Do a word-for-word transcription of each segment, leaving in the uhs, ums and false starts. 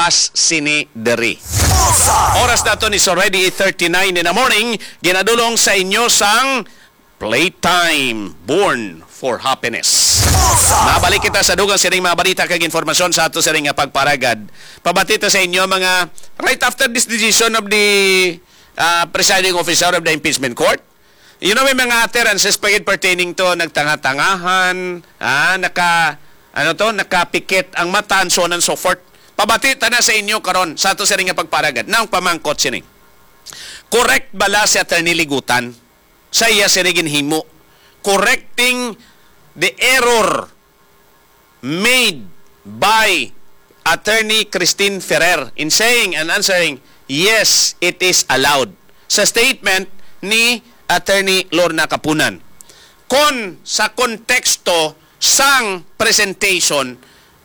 gawas sini diri. Oras na to is already eight thirty-nine in the morning. Ginadulong sa inyo sang Playtime, Born for Happiness. Mabalik kita sa dugang siring mga balita kag informasyon sa ato siring nga pagparagad. Pabatita sa inyo mga right after this decision of the uh, presiding officer of the impeachment court. You know, may mga utterances pagit pertaining to nagtanga-tangahan, ah, naka ano to, nakapikit ang mata and so on and so forth. Pabatita na sa inyo karon sa ato siring nga pagparagad. Naong pamangkot sini. Correct bala si Attorney Ligutan sa iya sinigin himo correcting the error made by Attorney Christine Ferrer in saying and answering, yes, it is allowed. Sa statement ni Attorney Lorna Kapunan. Kon sa konteksto sang presentation,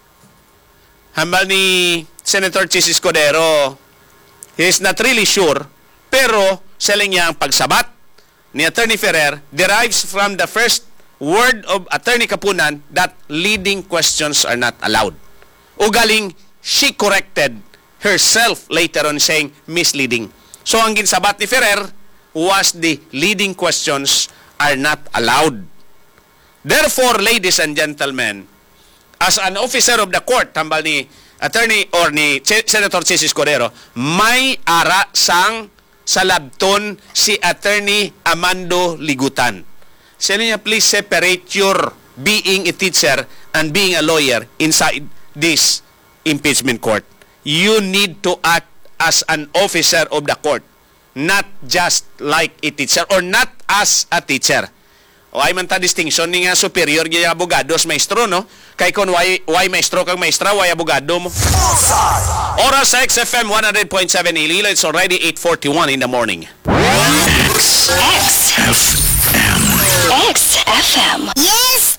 hambal ni Senator Chis Escudero, he is not really sure, pero selling niya ang pagsabat ni Attorney Ferrer derives from the first word of Attorney Kapunan that leading questions are not allowed. Ugaling, she corrected herself later on saying misleading. So ang ginsabat ni Ferrer was the leading questions are not allowed. Therefore, ladies and gentlemen, as an officer of the court, tambal ni Attorney or ni Senator Chis Escudero, may ara sang sa labton si Attorney Amando Ligutan. Sabi niya, please separate your being a teacher and being a lawyer inside this impeachment court. You need to act as an officer of the court, not just like a teacher or not as a teacher. O ay man ta distinction ni nga superior gi abogados maestro, no? Kay kon why why maestro kang maestra, why abogado mo. Oras sa X F M one hundred point seven Iloilo, it's already eight forty-one in the morning. X F M. X F M. Yes!